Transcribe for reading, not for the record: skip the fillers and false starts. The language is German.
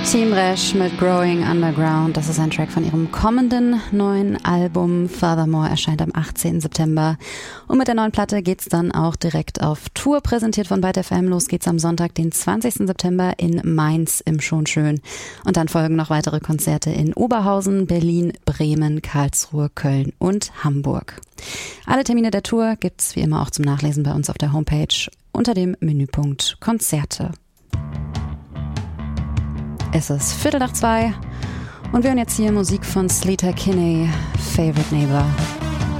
Team Resch mit Growing Underground, das ist ein Track von ihrem kommenden neuen Album. Furthermore erscheint am 18. September. Und mit der neuen Platte geht's dann auch direkt auf Tour, präsentiert von Byte FM. Los geht's am Sonntag, den 20. September in Mainz im Schonschön. Und dann folgen noch weitere Konzerte in Oberhausen, Berlin, Bremen, Karlsruhe, Köln und Hamburg. Alle Termine der Tour gibt's wie immer auch zum Nachlesen bei uns auf der Homepage unter dem Menüpunkt Konzerte. Es ist 1:15 und wir hören jetzt hier Musik von Sleater Kinney, Favorite Neighbor.